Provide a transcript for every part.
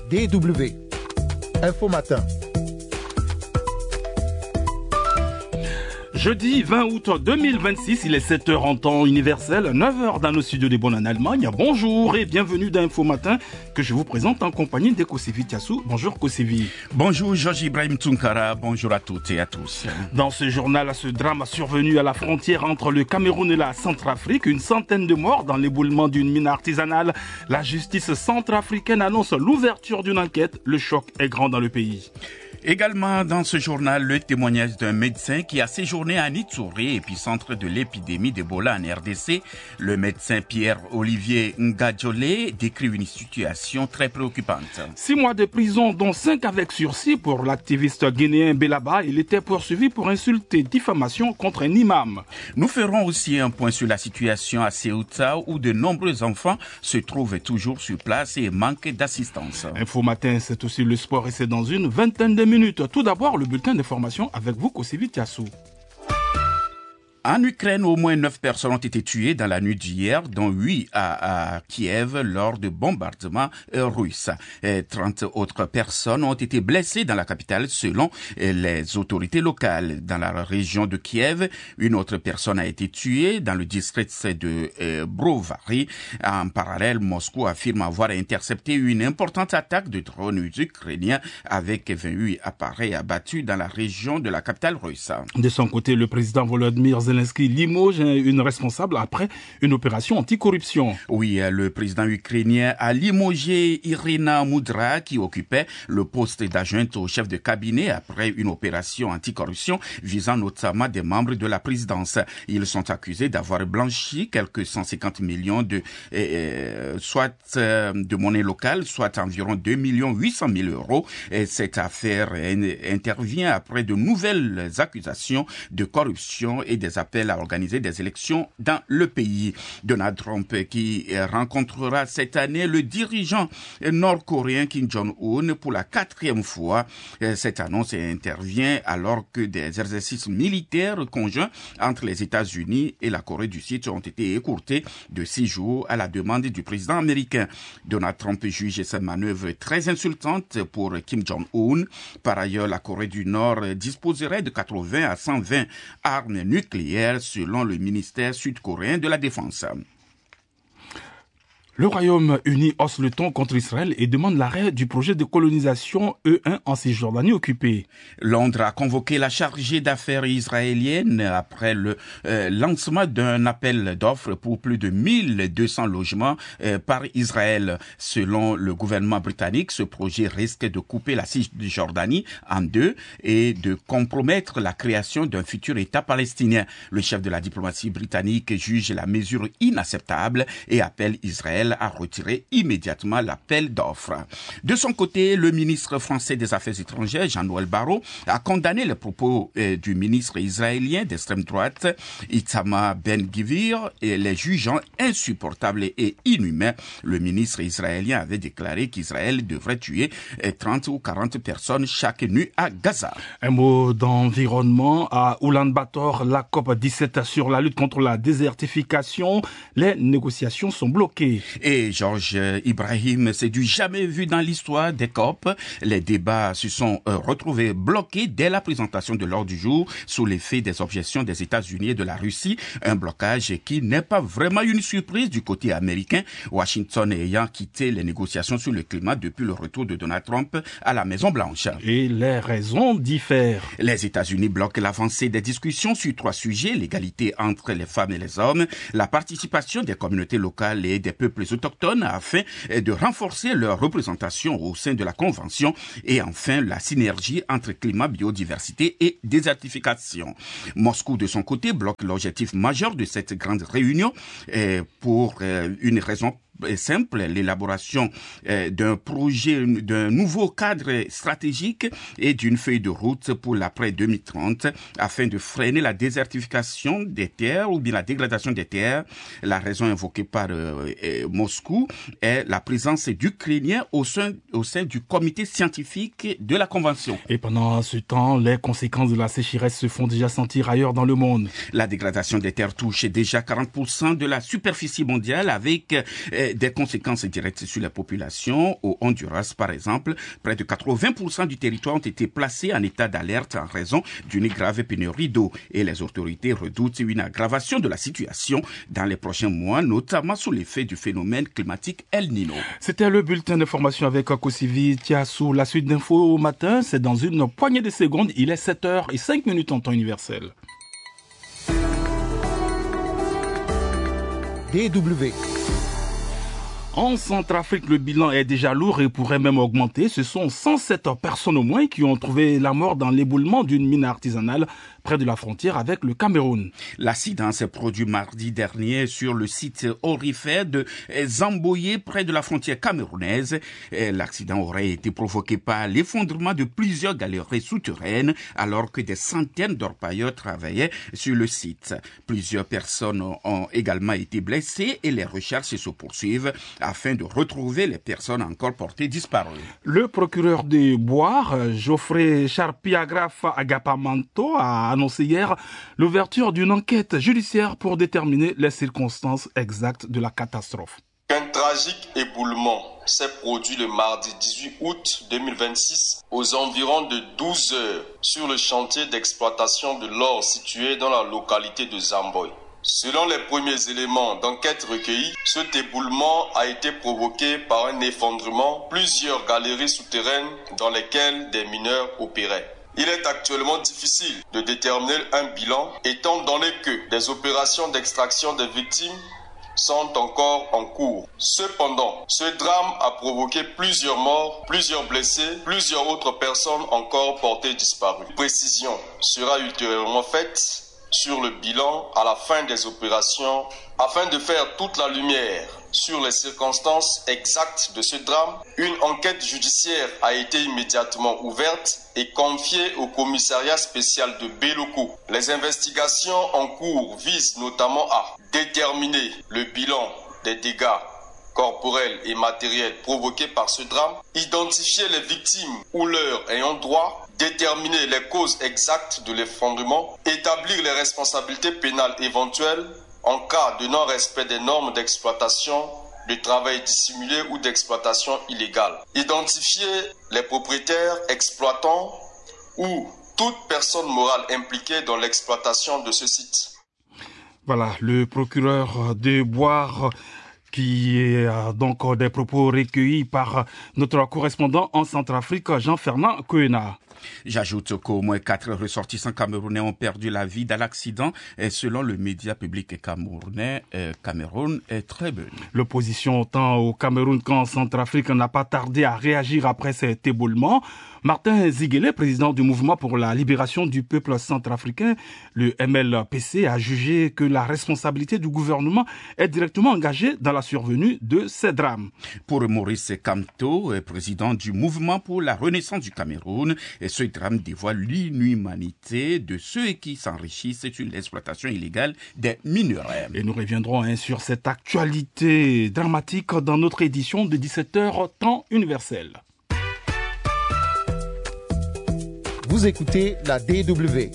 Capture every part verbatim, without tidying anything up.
D W. Info Matin. Jeudi vingt août deux mille vingt-six, il est sept heures en temps universel, neuf heures dans nos studios de Bonn en Allemagne. Bonjour et bienvenue dans Info Matin que je vous présente en compagnie de Kosevi Tiassou. Bonjour Kosevi. Bonjour Georges Ibrahim Tsunkara, bonjour à toutes et à tous. Dans ce journal, ce drame survenu à la frontière entre le Cameroun et la Centrafrique, une centaine de morts dans l'éboulement d'une mine artisanale. La justice centrafricaine annonce l'ouverture d'une enquête. Le choc est grand dans le pays. Également dans ce journal, le témoignage d'un médecin qui a séjourné à Nitsouré, épicentre de l'épidémie d'Ebola en R D C. Le médecin Pierre-Olivier Ngadjolé décrit une situation très préoccupante. Six mois de prison, dont cinq avec sursis pour l'activiste guinéen Belaba. Il était poursuivi pour insulte et diffamation contre un imam. Nous ferons aussi un point sur la situation à Ceuta où de nombreux enfants se trouvent toujours sur place et manquent d'assistance. Info Matin, c'est aussi le sport et c'est dans une vingtaine de minutes. Tout d'abord, le bulletin d'information avec vous, Kosevi Tiassou. En Ukraine, au moins neuf personnes ont été tuées dans la nuit d'hier, dont huit à, à Kiev lors de bombardements euh, russes. Et trente autres personnes ont été blessées dans la capitale selon euh, les autorités locales. Dans la région de Kiev, une autre personne a été tuée dans le district de euh, Brovary. En parallèle, Moscou affirme avoir intercepté une importante attaque de drones ukrainiens avec vingt-huit appareils abattus dans la région de la capitale russe. De son côté, le président Volodymyr Zelensky limoge une responsable après une opération anticorruption. Oui, le président ukrainien a limogé Irina Moudra qui occupait le poste d'adjointe au chef de cabinet après une opération anticorruption visant notamment des membres de la présidence. Ils sont accusés d'avoir blanchi quelques cent cinquante millions de, euh, soit euh, de monnaie locale, soit environ deux millions huit cent mille euros. Et cette affaire intervient après de nouvelles accusations de corruption et des appels à organiser des élections dans le pays. Donald Trump qui rencontrera cette année le dirigeant nord-coréen Kim Jong-un pour la quatrième fois. Cette annonce intervient alors que des exercices militaires conjoints entre les États-Unis et la Corée du Sud ont été écourtés de six jours à la demande du président américain. Donald Trump juge cette manœuvre très insultante pour Kim Jong-un. Par ailleurs, la Corée du Nord disposerait de quatre-vingts à cent vingt armes nucléaires selon le ministère sud-coréen de la Défense. Le Royaume-Uni hausse le ton contre Israël et demande l'arrêt du projet de colonisation E un en Cisjordanie occupée. Londres a convoqué la chargée d'affaires israélienne après le euh, lancement d'un appel d'offres pour plus de mille deux cents logements euh, par Israël. Selon le gouvernement britannique, ce projet risque de couper la Cisjordanie en deux et de compromettre la création d'un futur État palestinien. Le chef de la diplomatie britannique juge la mesure inacceptable et appelle Israël a retiré immédiatement l'appel d'offres. De son côté, le ministre français des Affaires étrangères, Jean-Noël Barrot, a condamné les propos euh, du ministre israélien d'extrême droite, Itamar Ben-Gvir, et les jugeant insupportables et inhumains. Le ministre israélien avait déclaré qu'Israël devrait tuer euh, trente ou quarante personnes chaque nuit à Gaza. Un mot d'environnement à Oulan-Bator, la COP dix-sept sur la lutte contre la désertification. Les négociations sont bloquées. Et Georges Ibrahim, c'est du jamais vu dans l'histoire des COP. Les débats se sont euh, retrouvés bloqués dès la présentation de l'ordre du jour sous l'effet des objections des États-Unis et de la Russie. Un blocage qui n'est pas vraiment une surprise du côté américain, Washington ayant quitté les négociations sur le climat depuis le retour de Donald Trump à la Maison-Blanche. Et les raisons diffèrent. Les États-Unis bloquent l'avancée des discussions sur trois sujets: l'égalité entre les femmes et les hommes, la participation des communautés locales et des peuples autochtones afin de renforcer leur représentation au sein de la Convention, et enfin la synergie entre climat, biodiversité et désertification. Moscou, de son côté, bloque l'objectif majeur de cette grande réunion pour une raison simple, l'élaboration euh, d'un projet, d'un nouveau cadre stratégique et d'une feuille de route pour l'après deux mille trente afin de freiner la désertification des terres ou bien la dégradation des terres. La raison invoquée par euh, euh, Moscou est la présence d'Ukrainiens au sein, au sein du comité scientifique de la Convention. Et pendant ce temps, les conséquences de la sécheresse se font déjà sentir ailleurs dans le monde. La dégradation des terres touche déjà quarante pour cent de la superficie mondiale avec euh, et des conséquences directes sur la population. Au Honduras, par exemple, près de quatre-vingts pour cent du territoire ont été placés en état d'alerte en raison d'une grave pénurie d'eau et les autorités redoutent une aggravation de la situation dans les prochains mois, notamment sous l'effet du phénomène climatique El Niño. C'était le bulletin d'information avec Kosivi Tiassou. La suite d'infos au matin, c'est dans une poignée de secondes. Il est sept heures cinq minutes en temps universel. D W. En Centrafrique, le bilan est déjà lourd et pourrait même augmenter. Ce sont cent sept personnes au moins qui ont trouvé la mort dans l'éboulement d'une mine artisanale près de la frontière avec le Cameroun. L'accident s'est produit mardi dernier sur le site aurifère de Zamboye, près de la frontière camerounaise. L'accident aurait été provoqué par l'effondrement de plusieurs galeries souterraines alors que des centaines d'orpailleurs travaillaient sur le site. Plusieurs personnes ont également été blessées et les recherches se poursuivent afin de retrouver les personnes encore portées disparues. Le procureur de Boire, Geoffrey Charpiagraphe Agapamanto, a annoncé hier l'ouverture d'une enquête judiciaire pour déterminer les circonstances exactes de la catastrophe. Un tragique éboulement s'est produit le mardi dix-huit août deux mille vingt-six aux environs de douze heures sur le chantier d'exploitation de l'or situé dans la localité de Zamboye. Selon les premiers éléments d'enquête recueillis, cet éboulement a été provoqué par un effondrement, plusieurs galeries souterraines dans lesquelles des mineurs opéraient. Il est actuellement difficile de déterminer un bilan, étant donné que des opérations d'extraction des victimes sont encore en cours. Cependant, ce drame a provoqué plusieurs morts, plusieurs blessés, plusieurs autres personnes encore portées disparues. Une précision sera ultérieurement faite sur le bilan à la fin des opérations afin de faire toute la lumière sur les circonstances exactes de ce drame. Une enquête judiciaire a été immédiatement ouverte et confiée au commissariat spécial de Béloko. Les investigations en cours visent notamment à déterminer le bilan des dégâts corporels et matériels provoqués par ce drame, identifier les victimes ou leurs ayants droit, déterminer les causes exactes de l'effondrement, établir les responsabilités pénales éventuelles en cas de non-respect des normes d'exploitation, de travail dissimulé ou d'exploitation illégale, identifier les propriétaires, exploitants ou toute personne morale impliquée dans l'exploitation de ce site. Voilà, le procureur de Boire qui est euh, donc euh, des propos recueillis par euh, notre correspondant en Centrafrique, Jean-Fernand Koena. J'ajoute qu'au moins quatre ressortissants camerounais ont perdu la vie dans l'accident et selon le média public camerounais, euh, Cameroun est très bonne. L'opposition tant au Cameroun qu'en Centrafrique n'a pas tardé à réagir après cet éboulement. Martin Ziguele, président du mouvement pour la libération du peuple centrafricain, le M L P C, a jugé que la responsabilité du gouvernement est directement engagée dans la survenue de ces drames. Pour Maurice Kamto, président du mouvement pour la renaissance du Cameroun, ce drame dévoile l'inhumanité de ceux qui s'enrichissent sur l'exploitation illégale des minerais. Et nous reviendrons hein, sur cette actualité dramatique dans notre édition de dix-sept heures temps universel. Vous écoutez la D W.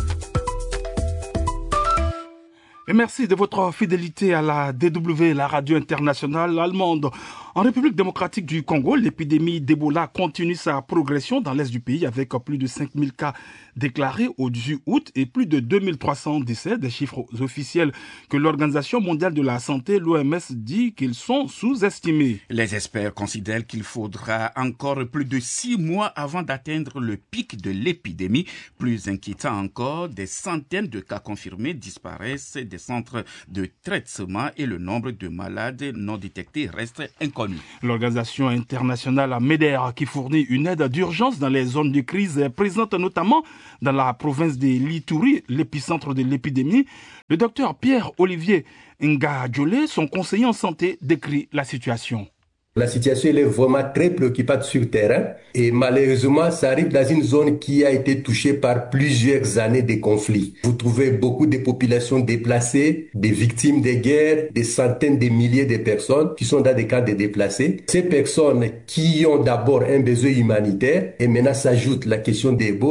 Et merci de votre fidélité à la D W, la radio internationale allemande. En République démocratique du Congo, l'épidémie d'Ebola continue sa progression dans l'est du pays avec plus de cinq mille cas déclarés au dix-huit août et plus de deux mille trois cents décès, des chiffres officiels que l'Organisation mondiale de la santé, l'O M S, dit qu'ils sont sous-estimés. Les experts considèrent qu'il faudra encore plus de six mois avant d'atteindre le pic de l'épidémie. Plus inquiétant encore, des centaines de cas confirmés disparaissent des centres de traitement et le nombre de malades non détectés reste inconnu. L'organisation internationale MEDER, qui fournit une aide d'urgence dans les zones de crise, est présente notamment dans la province de l'Ituri, l'épicentre de l'épidémie. Le docteur Pierre-Olivier Ngadjolé, son conseiller en santé, décrit la situation. La situation elle est vraiment très préoccupante sur le terrain et malheureusement ça arrive dans une zone qui a été touchée par plusieurs années de conflits. Vous trouvez beaucoup de populations déplacées, des victimes des guerres, des centaines de milliers de personnes qui sont dans des camps de déplacés. Ces personnes qui ont d'abord un besoin humanitaire et maintenant s'ajoute la question d'Ebola,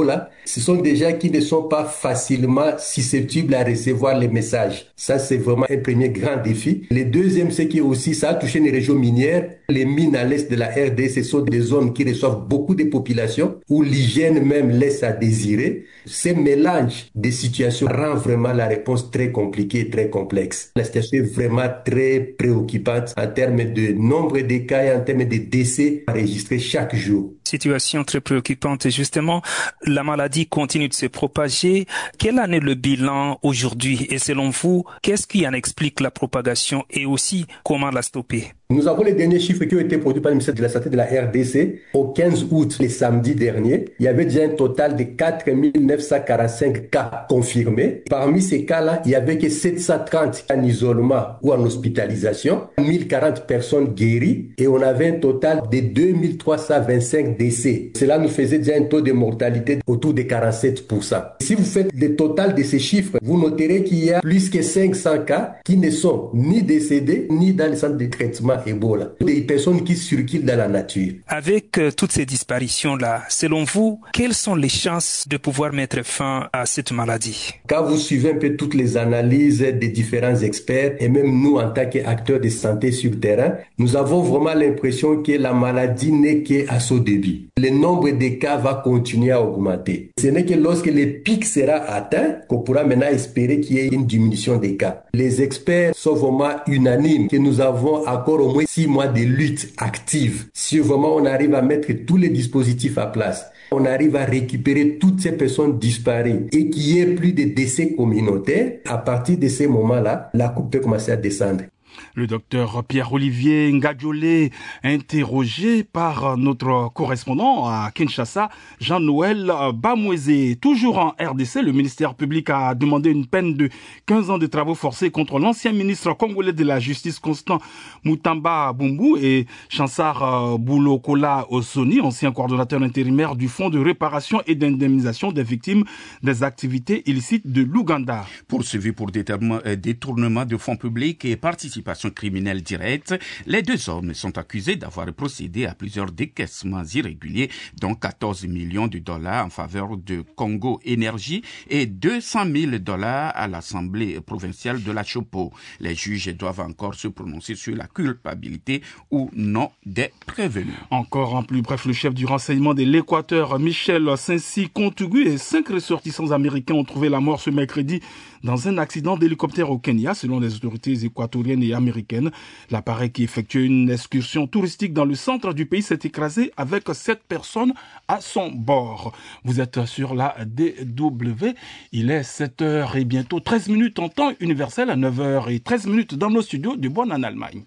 Ce sont des gens qui ne sont pas facilement susceptibles à recevoir les messages. Ça, c'est vraiment un premier grand défi. Le deuxième, c'est que aussi, ça a touché les régions minières. Les mines à l'est de la R D C sont des zones qui reçoivent beaucoup de populations, où l'hygiène même laisse à désirer. Ce mélange de situations rend vraiment la réponse très compliquée et très complexe. La situation est vraiment très préoccupante en termes de nombre de cas et en termes de décès enregistrés chaque jour. Situation très préoccupante et justement, la maladie continue de se propager. Quel en est le bilan aujourd'hui et selon vous, qu'est-ce qui en explique la propagation et aussi comment la stopper? Nous avons les derniers chiffres qui ont été produits par le ministère de la Santé de la R D C. Au quinze août, le samedi dernier, il y avait déjà un total de quatre mille neuf cent quarante-cinq cas confirmés. Parmi ces cas-là, il n'y avait que sept cent trente en isolement ou en hospitalisation, mille quarante personnes guéries et on avait un total de deux mille trois cent vingt-cinq décès. Cela nous faisait déjà un taux de mortalité autour de quarante-sept pour cent. Si vous faites le total de ces chiffres, vous noterez qu'il y a plus que cinq cents cas qui ne sont ni décédés ni dans les centres de traitement Ebola. Des personnes qui circulent dans la nature. Avec euh, toutes ces disparitions-là, selon vous, quelles sont les chances de pouvoir mettre fin à cette maladie? Quand vous suivez un peu toutes les analyses des différents experts et même nous en tant qu'acteurs de santé sur le terrain, nous avons vraiment l'impression que la maladie n'est qu'à son début. Le nombre de cas va continuer à augmenter. Ce n'est que lorsque le pic sera atteint qu'on pourra maintenant espérer qu'il y ait une diminution des cas. Les experts sont vraiment unanimes que nous avons encore au moins six mois de lutte active. Si vraiment on arrive à mettre tous les dispositifs à place, on arrive à récupérer toutes ces personnes disparues et qu'il y ait plus de décès communautaires, à partir de ces moments-là, la courbe peut commencer à descendre. Le docteur Pierre-Olivier Ngadjolé, interrogé par notre correspondant à Kinshasa, Jean-Noël Bamouezé. Toujours en R D C, le ministère public a demandé une peine de quinze ans de travaux forcés contre l'ancien ministre congolais de la Justice, Constant Moutamba Bumbu, et Chansar Boulokola Osoni, ancien coordonnateur intérimaire du Fonds de réparation et d'indemnisation des victimes des activités illicites de l'Ouganda. Poursuivi pour détournement de fonds publics et participation criminelle directe, les deux hommes sont accusés d'avoir procédé à plusieurs décaissements irréguliers, dont quatorze millions de dollars en faveur de Congo Énergie et deux cent mille dollars à l'Assemblée provinciale de la Chopo. Les juges doivent encore se prononcer sur la culpabilité ou non des prévenus. Encore en plus bref, le chef du renseignement de l'Équateur, Michel Saincy-Contugu, et cinq ressortissants américains ont trouvé la mort ce mercredi dans un accident d'hélicoptère au Kenya, selon les autorités équatoriennes et américaines. L'appareil qui effectuait une excursion touristique dans le centre du pays s'est écrasé avec sept personnes à son bord. Vous êtes sur la D W. Il est sept heures et bientôt treize minutes en temps universel, à neuf heures et treize minutes dans nos studios de Bonn en Allemagne.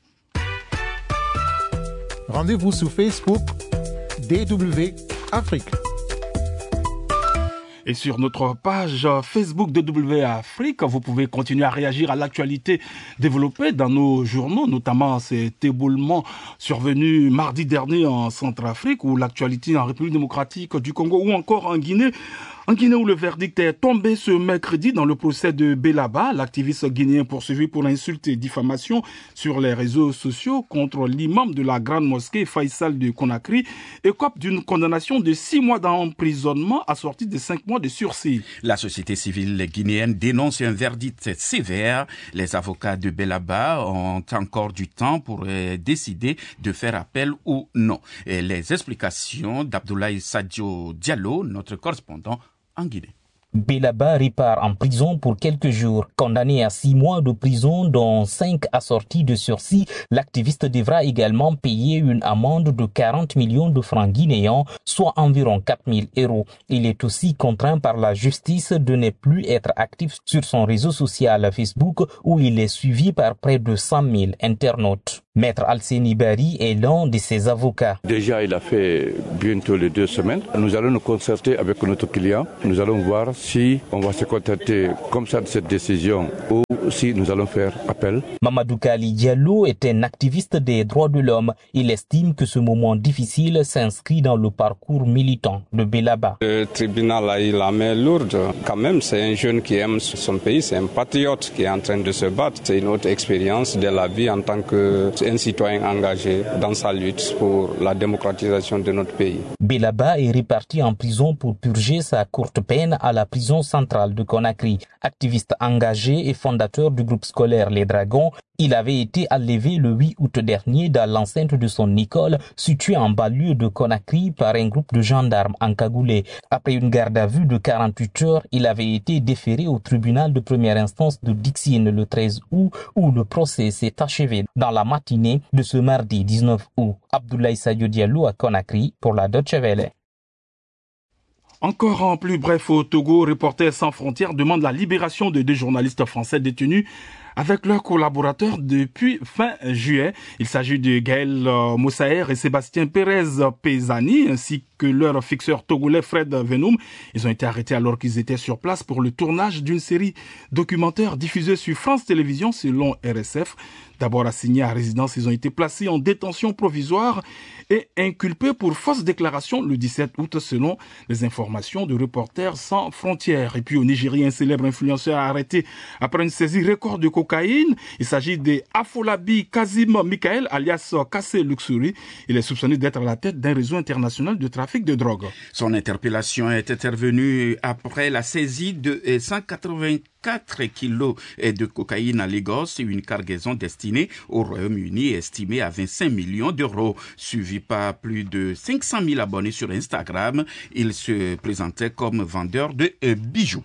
Rendez-vous sur Facebook D W Afrique. Et sur notre page Facebook D W Afrique, vous pouvez continuer à réagir à l'actualité développée dans nos journaux, notamment cet éboulement survenu mardi dernier en Centrafrique, ou l'actualité en République démocratique du Congo, ou encore en Guinée. En Guinée, où le verdict est tombé ce mercredi dans le procès de Belaba, l'activiste guinéen poursuivi pour insulte et diffamation sur les réseaux sociaux contre l'imam de la grande mosquée Faisal de Conakry, écope d'une condamnation de six mois d'emprisonnement assortie de cinq mois de sursis. La société civile guinéenne dénonce un verdict sévère. Les avocats de Belaba ont encore du temps pour euh, décider de faire appel ou non. Et les explications d'Abdoulaye Sadio Diallo, notre correspondant en Guinée. Belaba repart en prison pour quelques jours. Condamné à six mois de prison, dont cinq assortis de sursis, l'activiste devra également payer une amende de quarante millions de francs guinéens, soit environ quatre mille euros. Il est aussi contraint par la justice de ne plus être actif sur son réseau social Facebook, où il est suivi par près de cent mille internautes. Maître Alseni Bari est l'un de ses avocats. Déjà, il a fait bientôt les deux semaines. Nous allons nous concerter avec notre client. Nous allons voir si on va se contenter comme ça de cette décision ou si nous allons faire appel. Mamadou Kali Diallo est un activiste des droits de l'homme. Il estime que ce moment difficile s'inscrit dans le parcours militant de Belaba. Le tribunal a eu la main lourde. Quand même, c'est un jeune qui aime son pays, c'est un patriote qui est en train de se battre. C'est une autre expérience de la vie en tant qu'un citoyen engagé dans sa lutte pour la démocratisation de notre pays. Belaba est reparti en prison pour purger sa courte peine à la prison centrale de Conakry. Activiste engagé et fondateur du groupe scolaire Les Dragons, il avait été enlevé le huit août dernier dans l'enceinte de son école située en banlieue de Conakry par un groupe de gendarmes encagoulés. Après une garde à vue de quarante-huit heures, il avait été déféré au tribunal de première instance de Dixine le treize août où le procès s'est achevé dans la matinée de ce mardi dix-neuf août. Abdoulaye Sadio Diallo à Conakry pour la Deutsche Welle. Encore en plus bref au Togo, Reporters sans frontières demande la libération de deux journalistes français détenus avec leurs collaborateurs depuis fin juillet. Il s'agit de Gaël euh, Moussaer et Sébastien Pérez Pesani, ainsi que leur fixeur togolais Fred Venoum. Ils ont été arrêtés alors qu'ils étaient sur place pour le tournage d'une série documentaire diffusée sur France Télévisions selon R S F. D'abord assignés à résidence, ils ont été placés en détention provisoire et inculpés pour fausse déclaration le dix-sept août selon les informations de Reporters sans frontières. Et puis au Nigeria, un célèbre influenceur arrêté après une saisie record de cocaïne. Il s'agit de Afolabi Kazim Michael alias Kassé Luxury. Il est soupçonné d'être à la tête d'un réseau international de trafic de drogue. Son interpellation est intervenue après la saisie de cent quatre-vingt-quatre kilos de cocaïne à Lagos et une cargaison destinée au Royaume-Uni estimée à vingt-cinq millions d'euros. Suivi par plus de cinq cent mille abonnés sur Instagram, il se présentait comme vendeur de bijoux.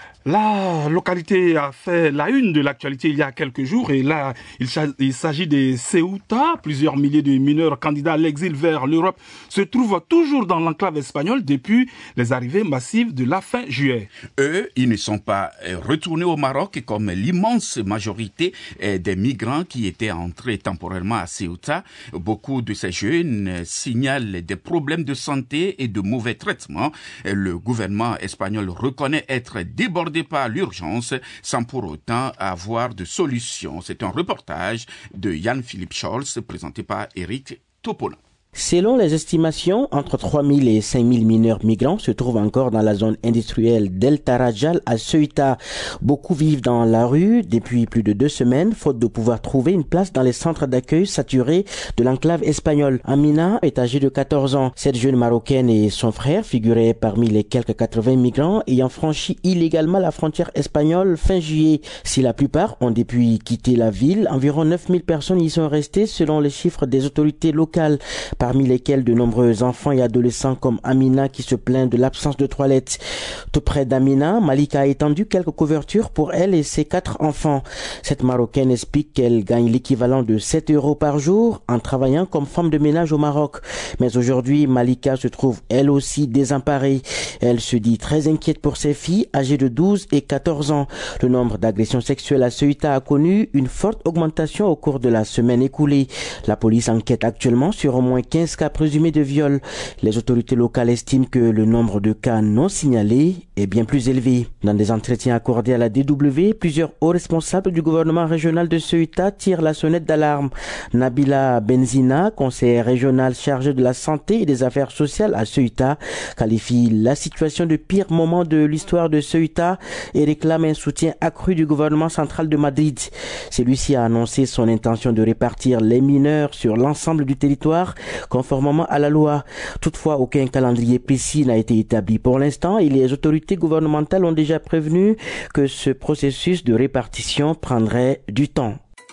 La localité a fait la une de l'actualité il y a quelques jours et là, il, il s'agit des Ceuta. Plusieurs milliers de mineurs candidats à l'exil vers l'Europe se trouvent toujours dans l'enclave espagnole depuis les arrivées massives de la fin juillet. Eux, ils ne sont pas retournés au Maroc comme l'immense majorité des migrants qui étaient entrés temporairement à Ceuta. Beaucoup de ces jeunes signalent des problèmes de santé et de mauvais traitements. Le gouvernement espagnol reconnaît être débordé par l'urgence sans pour autant avoir de solution. C'est un reportage de Yann-Philippe Scholz présenté par Eric Topolin. Selon les estimations, entre trois mille et cinq mille mineurs migrants se trouvent encore dans la zone industrielle d'El Tarajal à Ceuta. Beaucoup vivent dans la rue depuis plus de deux semaines, faute de pouvoir trouver une place dans les centres d'accueil saturés de l'enclave espagnole. Amina est âgée de quatorze ans. Cette jeune Marocaine et son frère figuraient parmi les quelques quatre-vingts migrants ayant franchi illégalement la frontière espagnole fin juillet. Si la plupart ont depuis quitté la ville, environ neuf mille personnes y sont restées selon les chiffres des autorités locales, parmi lesquels de nombreux enfants et adolescents comme Amina qui se plaint de l'absence de toilettes. Tout près d'Amina, Malika a étendu quelques couvertures pour elle et ses quatre enfants. Cette Marocaine explique qu'elle gagne l'équivalent de sept euros par jour en travaillant comme femme de ménage au Maroc. Mais aujourd'hui, Malika se trouve elle aussi désemparée. Elle se dit très inquiète pour ses filles âgées de douze et quatorze ans. Le nombre d'agressions sexuelles à Ceuta a connu une forte augmentation au cours de la semaine écoulée. La police enquête actuellement sur au moins quinze cas présumés de viol. Les autorités locales estiment que le nombre de cas non signalés est bien plus élevé. Dans des entretiens accordés à la D W, plusieurs hauts responsables du gouvernement régional de Ceuta tirent la sonnette d'alarme. Nabila Benzina, conseillère régionale chargée de la santé et des affaires sociales à Ceuta, qualifie la situation de pire moment de l'histoire de Ceuta et réclame un soutien accru du gouvernement central de Madrid. Celui-ci a annoncé son intention de répartir les mineurs sur l'ensemble du territoire conformément à la loi. Toutefois, aucun calendrier précis n'a été établi pour l'instant et les autorités gouvernementales ont déjà prévenu que ce processus de répartition prendrait du temps.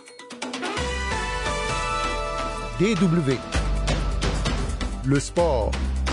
D W. Le sport.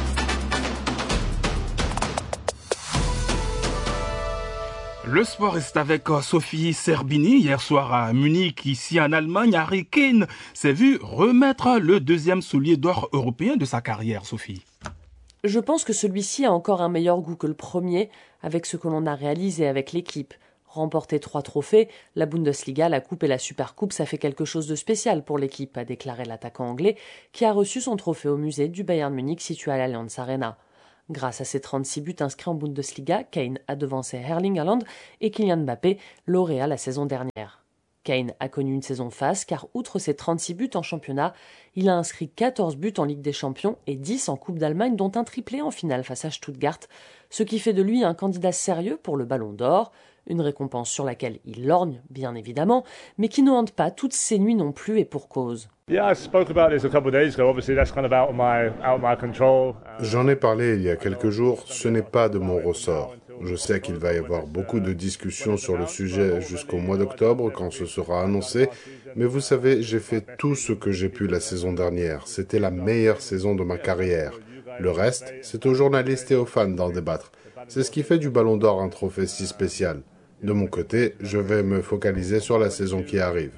Le sport est avec Sophie Serbini. Hier soir à Munich, ici en Allemagne, Harry Kane s'est vu remettre le deuxième soulier d'or européen de sa carrière, Sophie. Je pense que celui-ci a encore un meilleur goût que le premier, avec ce que l'on a réalisé avec l'équipe. Remporter trois trophées, la Bundesliga, la Coupe et la Supercoupe, ça fait quelque chose de spécial pour l'équipe, a déclaré l'attaquant anglais, qui a reçu son trophée au musée du Bayern Munich situé à l'Allianz Arena. Grâce à ses trente-six buts inscrits en Bundesliga, Kane a devancé Erling Haaland et Kylian Mbappé, lauréat la saison dernière. Kane a connu une saison faste car outre ses trente-six buts en championnat, il a inscrit quatorze buts en Ligue des Champions et dix en Coupe d'Allemagne, dont un triplé en finale face à Stuttgart, ce qui fait de lui un candidat sérieux pour le Ballon d'Or, une récompense sur laquelle il lorgne, bien évidemment, mais qui ne hante pas toutes ses nuits non plus et pour cause. J'en ai parlé il y a quelques jours, ce n'est pas de mon ressort. Je sais qu'il va y avoir beaucoup de discussions sur le sujet jusqu'au mois d'octobre quand ce sera annoncé, mais vous savez, j'ai fait tout ce que j'ai pu la saison dernière. C'était la meilleure saison de ma carrière. Le reste, c'est aux journalistes et aux fans d'en débattre. C'est ce qui fait du Ballon d'Or un trophée si spécial. De mon côté, je vais me focaliser sur la saison qui arrive.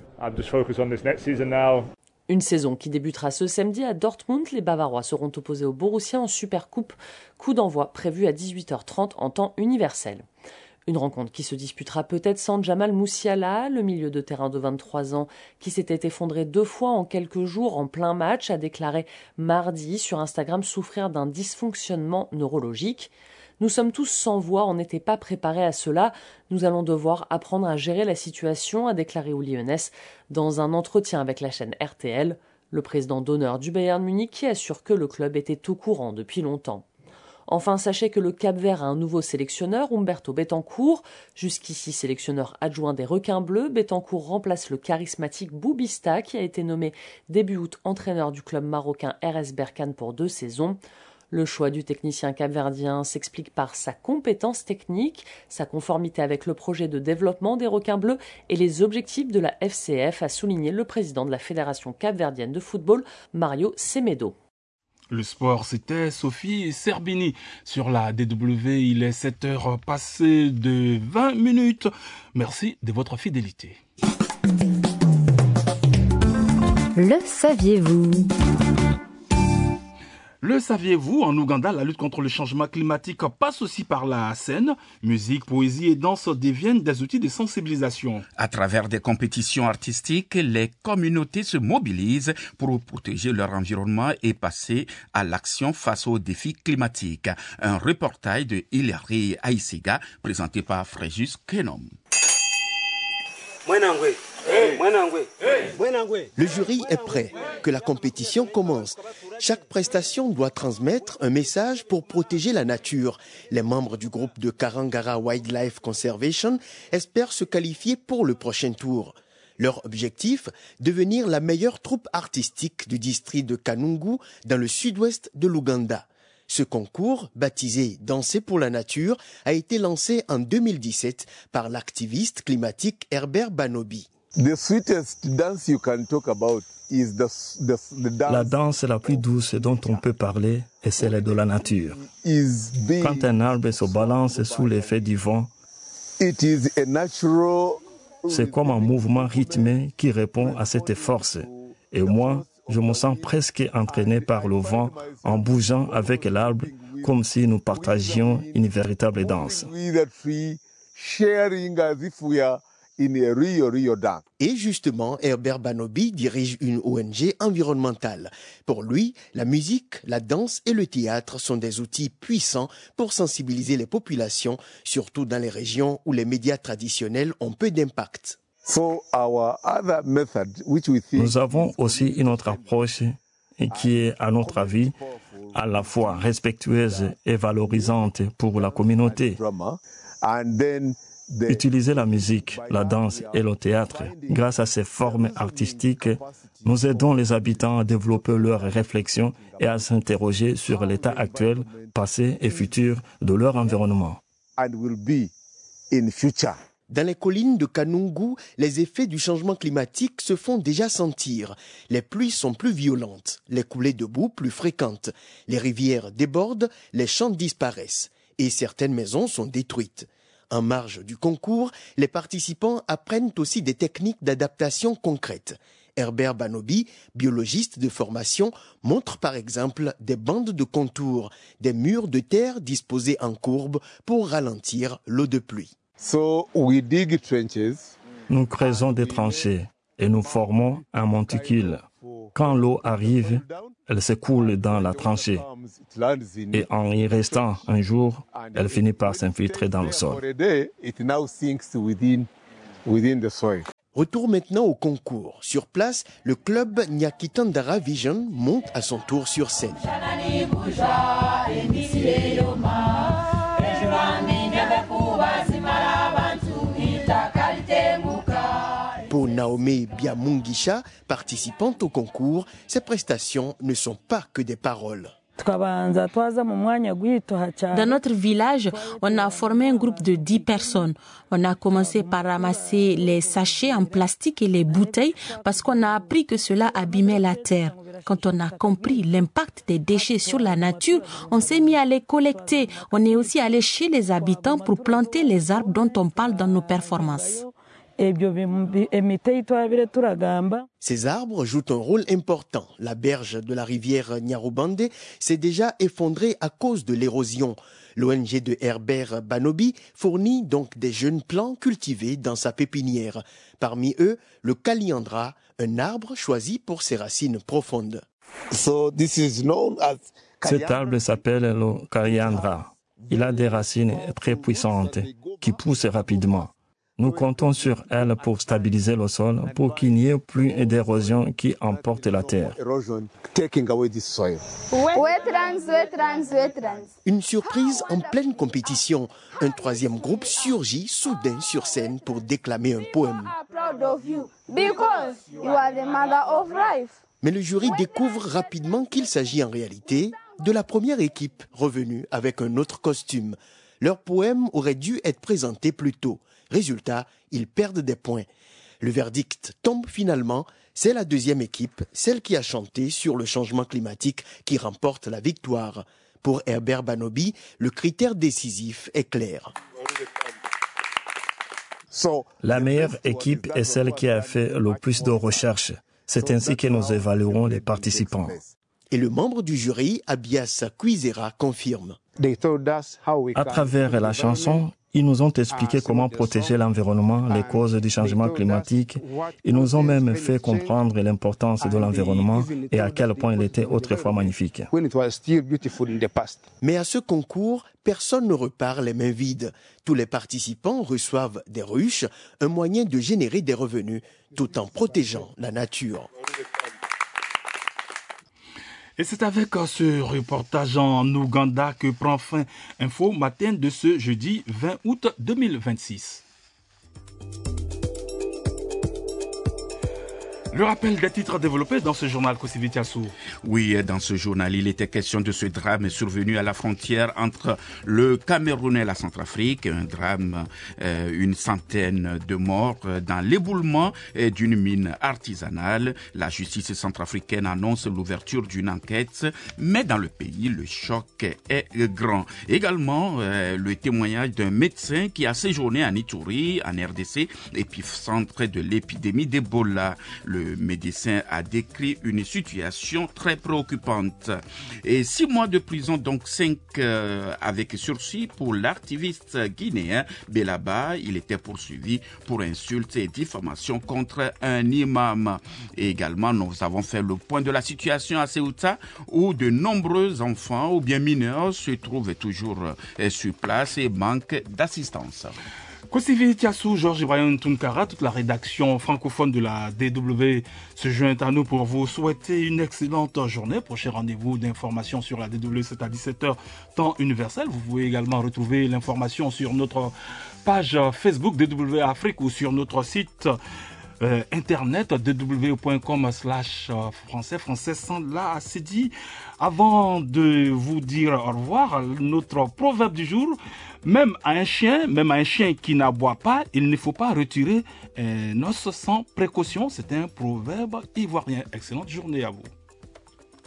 Une saison qui débutera ce samedi à Dortmund. Les Bavarois seront opposés au Borussia en Supercoupe. Coup d'envoi prévu à dix-huit heures trente en temps universel. Une rencontre qui se disputera peut-être sans Jamal Musiala, le milieu de terrain de vingt-trois ans, qui s'était effondré deux fois en quelques jours en plein match, a déclaré mardi sur Instagram souffrir d'un dysfonctionnement neurologique. Nous sommes tous sans voix, on n'était pas préparés à cela. Nous allons devoir apprendre à gérer la situation, a déclaré Uli Hoeneß dans un entretien avec la chaîne R T L, le président d'honneur du Bayern Munich qui assure que le club était au courant depuis longtemps. Enfin, sachez que le Cap-Vert a un nouveau sélectionneur, Humberto Bentancur. Jusqu'ici sélectionneur adjoint des Requins Bleus, Bentancur remplace le charismatique Boubista qui a été nommé début août entraîneur du club marocain R S Berkane pour deux saisons. Le choix du technicien capverdien s'explique par sa compétence technique, sa conformité avec le projet de développement des Requins Bleus et les objectifs de la F C F, a souligné le président de la Fédération capverdienne de football, Mario Semedo. Le sport, c'était Sophie Serbini. Sur la D W, il est sept heures passées de vingt minutes. Merci de votre fidélité. Le saviez-vous ? Le saviez-vous, en Ouganda, la lutte contre le changement climatique passe aussi par la scène. Musique, poésie et danse deviennent des outils de sensibilisation. À travers des compétitions artistiques, les communautés se mobilisent pour protéger leur environnement et passer à l'action face aux défis climatiques. Un reportage de Hilary Aïsiga, présenté par Fréjus Kenom. Le jury est prêt, que la compétition commence. Chaque prestation doit transmettre un message pour protéger la nature. Les membres du groupe de Karangara Wildlife Conservation espèrent se qualifier pour le prochain tour. Leur objectif, devenir la meilleure troupe artistique du district de Kanungu dans le sud-ouest de l'Ouganda. Ce concours, baptisé Danser pour la nature, a été lancé en deux mille dix-sept par l'activiste climatique Herbert Banobi. The sweetest dance you can talk about is the, the, the dance. La danse la plus douce dont on peut parler est celle de la nature. Quand un arbre se balance sous l'effet du vent, it is a natural... c'est comme un mouvement rythmé qui répond à cette force. Et moi, je me sens presque entraîné par le vent en bougeant avec l'arbre comme si nous partagions une véritable danse. Et justement, Herbert Banobi dirige une O N G environnementale. Pour lui, la musique, la danse et le théâtre sont des outils puissants pour sensibiliser les populations, surtout dans les régions où les médias traditionnels ont peu d'impact. Nous avons aussi une autre approche qui est, à notre avis, à la fois respectueuse et valorisante pour la communauté. Utiliser la musique, la danse et le théâtre, grâce à ces formes artistiques, nous aidons les habitants à développer leurs réflexions et à s'interroger sur l'état actuel, passé et futur de leur environnement. Dans les collines de Kanungu, les effets du changement climatique se font déjà sentir. Les pluies sont plus violentes, les coulées de boue plus fréquentes, les rivières débordent, les champs disparaissent et certaines maisons sont détruites. En marge du concours, les participants apprennent aussi des techniques d'adaptation concrètes. Herbert Banobi, biologiste de formation, montre par exemple des bandes de contour, des murs de terre disposés en courbe pour ralentir l'eau de pluie. So we dig trenches. Nous creusons des tranchées et nous formons un monticule. Quand l'eau arrive, elle s'écoule dans la tranchée et en y restant un jour, elle finit par s'infiltrer dans le sol. Retour maintenant au concours. Sur place, le club Nyakitandara Vision monte à son tour sur scène. Pour Naomi Biamungisha, participante au concours, ces prestations ne sont pas que des paroles. Dans notre village, on a formé un groupe de dix personnes. On a commencé par ramasser les sachets en plastique et les bouteilles parce qu'on a appris que cela abîmait la terre. Quand on a compris l'impact des déchets sur la nature, on s'est mis à les collecter. On est aussi allé chez les habitants pour planter les arbres dont on parle dans nos performances. Ces arbres jouent un rôle important. La berge de la rivière Nyarubande s'est déjà effondrée à cause de l'érosion. L'O N G de Herbert Banobi fournit donc des jeunes plants cultivés dans sa pépinière. Parmi eux, le kaliandra, un arbre choisi pour ses racines profondes. So this is known as... Cet arbre s'appelle le kaliandra. Il a des racines très puissantes qui poussent rapidement. Nous comptons sur elle pour stabiliser le sol, pour qu'il n'y ait plus d'érosion qui emporte la terre. Une surprise en pleine compétition. Un troisième groupe surgit soudain sur scène pour déclamer un poème. Mais le jury découvre rapidement qu'il s'agit en réalité de la première équipe revenue avec un autre costume. Leur poème aurait dû être présenté plus tôt. Résultat, ils perdent des points. Le verdict tombe finalement, c'est la deuxième équipe, celle qui a chanté sur le changement climatique, qui remporte la victoire. Pour Herbert Banobi, le critère décisif est clair. La meilleure équipe est celle qui a fait le plus de recherches. C'est ainsi que nous évaluerons les participants. Et le membre du jury, Abias Kwizera, confirme. À travers la chanson, ils nous ont expliqué comment protéger l'environnement, les causes du changement climatique. Ils nous ont même fait comprendre l'importance de l'environnement et à quel point il était autrefois magnifique. Mais à ce concours, personne ne repart les mains vides. Tous les participants reçoivent des ruches, un moyen de générer des revenus, tout en protégeant la nature. Et c'est avec ce reportage en Ouganda que prend fin Info Matin de ce jeudi vingt août deux mille vingt-six. Le rappel des titres développés dans ce journal, Kosivi Tiassou. Oui, dans ce journal, il était question de ce drame survenu à la frontière entre le Cameroun et la Centrafrique. Un drame, euh, une centaine de morts dans l'éboulement d'une mine artisanale. La justice centrafricaine annonce l'ouverture d'une enquête, mais dans le pays, le choc est grand. Également, euh, le témoignage d'un médecin qui a séjourné en Ituri, en R D C, épicentre de l'épidémie d'Ebola. Le Le médecin a décrit une situation très préoccupante. Et six mois de prison, donc cinq euh, avec sursis pour l'activiste guinéen Belaba. Il était poursuivi pour insulte et diffamation contre un imam. Et également, nous avons fait le point de la situation à Ceuta où de nombreux enfants ou bien mineurs se trouvent toujours euh, sur place et manquent d'assistance. Kosivi Tiassou, Georges Ibrahim Tunkara, toute la rédaction francophone de la D W se joint à nous pour vous souhaiter une excellente journée. Prochain rendez-vous d'information sur la D W, c'est à dix-sept heures, temps universel. Vous pouvez également retrouver l'information sur notre page Facebook D W Afrique ou sur notre site euh, internet d w point com slash français, français sans la c'est dit. Avant de vous dire au revoir, notre proverbe du jour: même à un chien, même à un chien qui n'aboie pas, il ne faut pas retirer un os sans précaution. C'est un proverbe ivoirien. Excellente journée à vous.